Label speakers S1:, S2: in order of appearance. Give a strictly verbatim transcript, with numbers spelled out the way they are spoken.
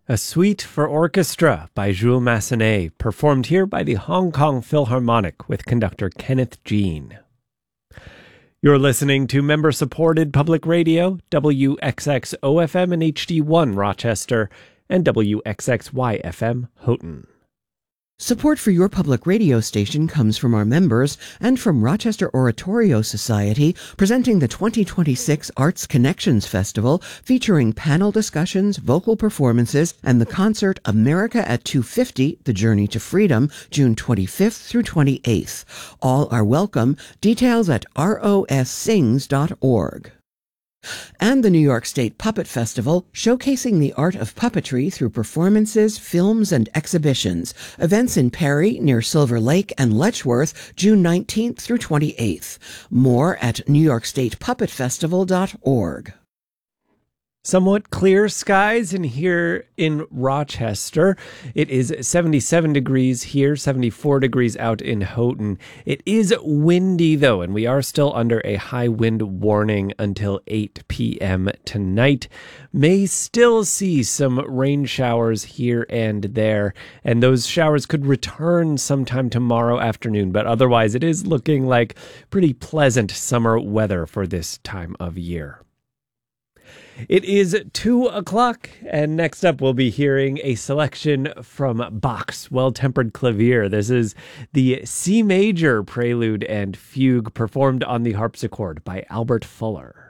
S1: A Suite for Orchestra by Jules Massenet, performed here by the Hong Kong Philharmonic with conductor Kenneth Jean. You're listening to member-supported public radio, W X X O F M and H D one Rochester, and W X X Y F M Houghton.
S2: Support for your public radio station comes from our members and from Rochester Oratorio Society, presenting the twenty twenty-six Arts Connections Festival, featuring panel discussions, vocal performances, and the concert America at two fifty, The Journey to Freedom, June twenty-fifth through twenty-eighth. All are welcome. Details at R O S sings dot org. And the New York State Puppet Festival, showcasing the art of puppetry through performances, films, and exhibitions. Events in Perry, near Silver Lake, and Letchworth, June nineteenth through twenty-eighth. More at new york state puppet festival dot org.
S1: Somewhat clear skies in here in Rochester. It is seventy-seven degrees here, seventy-four degrees out in Houghton. It is windy though, and we are still under a high wind warning until eight p.m. tonight. May still see some rain showers here and there, and those showers could return sometime tomorrow afternoon, but otherwise it is looking like pretty pleasant summer weather for this time of year. It is two o'clock, and next up we'll be hearing a selection from Bach's Well-Tempered Clavier. This is the C major prelude and fugue performed on the harpsichord by Albert Fuller.